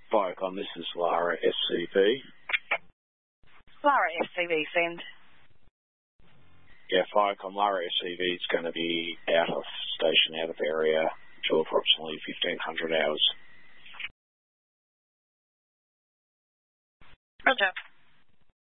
Viacom, this is Lara SCV. Lara SCV, send. Yeah, Viacom, Lara SCV is going to be out of station, out of area, until approximately 1500 hours. Roger.